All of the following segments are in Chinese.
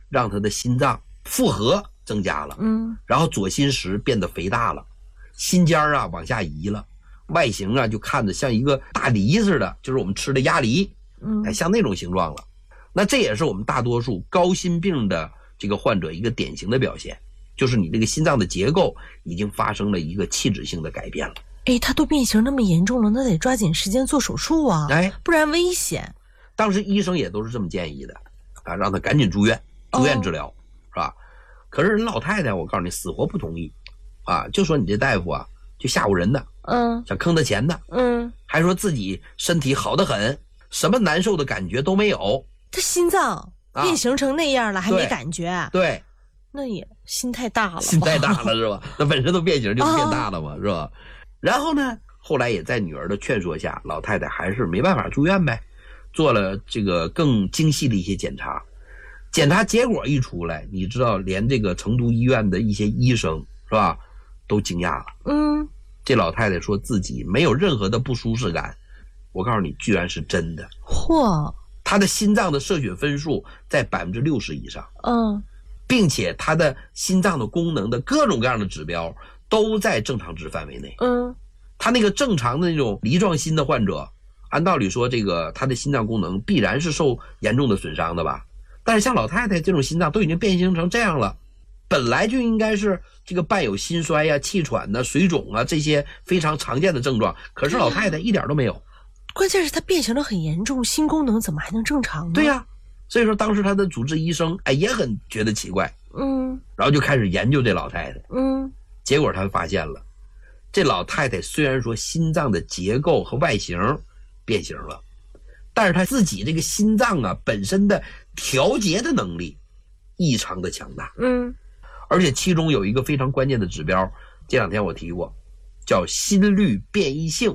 让他的心脏负荷增加了，然后左心室变得肥大了，心尖啊往下移了，外形啊就看着像一个大梨似的，就是我们吃的鸭梨，像那种形状了。那这也是我们大多数高心病的这个患者一个典型的表现，就是你这个心脏的结构已经发生了一个器质性的改变了。 他都变形那么严重了，那得抓紧时间做手术啊，不然危险。 当时医生也都是这么建议的啊，让他赶紧住院治疗，是吧？可是人老太太我告诉你死活不同意啊，就说你这大夫啊就吓唬人的，想坑他钱的，还说自己身体好得很，什么难受的感觉都没有。 他心脏变形成那样了，还没感觉？ 对， 那也心太大了， 心太大了是吧？那本身都变形就是变大了嘛，是吧？然后呢，后来也在女儿的劝说下，老太太还是没办法住院呗，做了这个更精细的一些检查。检查结果一出来，你知道连这个成都医院的一些医生是吧都惊讶了。这老太太说自己没有任何的不舒适感，我告诉你居然是真的。 嚯！ 她的心脏的摄血分数在60%以上，并且她的心脏的功能的各种各样的指标都在正常值范围内。他那个正常的那种梨状心的患者，按道理说这个他的心脏功能必然是受严重的损伤的吧，但是像老太太这种心脏都已经变形成这样了，本来就应该是这个伴有心衰呀、气喘呐、水肿啊这些非常常见的症状，可是老太太一点都没有。 关键是他变形得很严重，心功能怎么还能正常呢？ 对呀，所以说当时他的主治医生也很觉得奇怪，然后就开始研究这老太太，结果他发现了，这老太太虽然说心脏的结构和外形变形了，但是她自己这个心脏啊本身的调节的能力异常的强大。而且其中有一个非常关键的指标，这两天我提过，叫心率变异性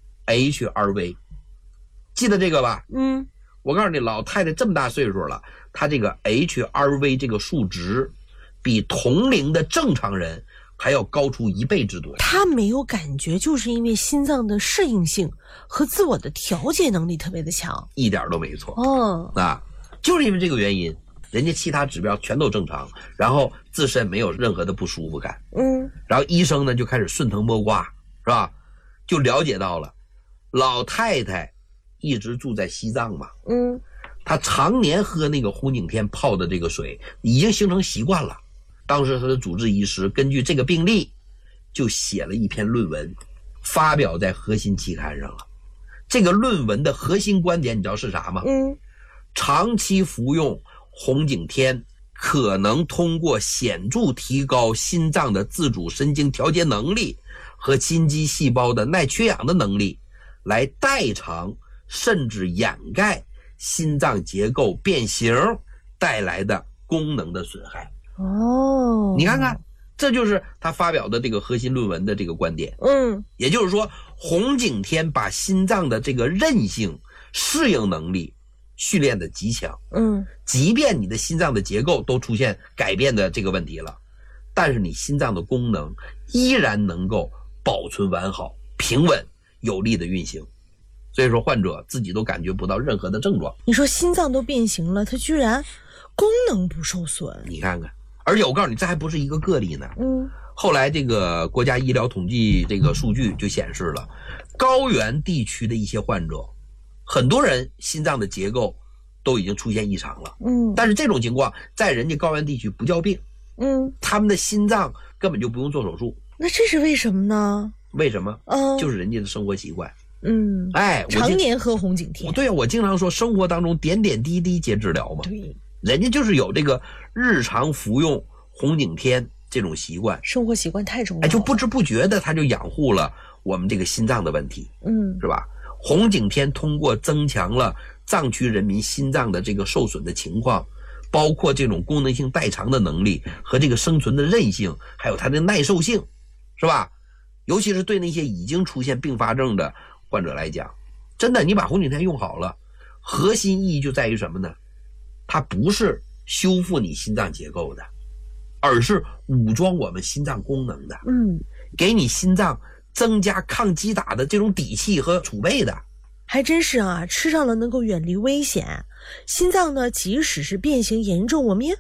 HRV， 记得这个吧？我告诉你，老太太这么大岁数了，她这个 HRV 这个数值比同龄的正常人还要高出1倍之多。 他没有感觉，就是因为心脏的适应性和自我的调节能力特别的强。 一点都没错。就是因为这个原因，人家其他指标全都正常，然后自身没有任何的不舒服感。然后医生呢就开始顺藤摸瓜，是吧？就了解到了老太太一直住在西藏嘛，她常年喝那个红景天泡的这个水，已经形成习惯了。当时他的主治医师根据这个病例就写了一篇论文，发表在核心期刊上了。这个论文的核心观点你知道是啥吗？长期服用红景天可能通过显著提高心脏的自主神经调节能力和心肌细胞的耐缺氧的能力，来代偿甚至掩盖心脏结构变形带来的功能的损害。你看看，这就是他发表的这个核心论文的这个观点。也就是说，红景天把心脏的这个韧性、适应能力训练的极强。即便你的心脏的结构都出现改变的这个问题了，但是你心脏的功能依然能够保存完好、平稳、有力的运行。所以说，患者自己都感觉不到任何的症状。 你说心脏都变形了，它居然功能不受损， 你看看。而且我告诉你，这还不是一个个例呢。后来这个国家医疗统计这个数据就显示了，高原地区的一些患者，很多人心脏的结构都已经出现异常了。但是这种情况在人家高原地区不叫病。他们的心脏根本就不用做手术。 那这是为什么呢？ 为什么？就是人家的生活习惯。 常年喝红景天。 对啊，我经常说生活当中点点滴滴皆治疗嘛。 对， 人家就是有这个日常服用红景天这种习惯， 生活习惯太重要了， 就不知不觉的他就养护了我们这个心脏的问题。是吧？红景天通过增强了藏区人民心脏的这个受损的情况，包括这种功能性代偿的能力和这个生存的韧性，还有它的耐受性，是吧？尤其是对那些已经出现并发症的患者来讲，真的你把红景天用好了，核心意义就在于什么呢？它不是修复你心脏结构的，而是武装我们心脏功能的，给你心脏增加抗击打的这种底气和储备的。 还真是啊，吃上了能够远离危险。心脏呢，即使是变形严重，我们也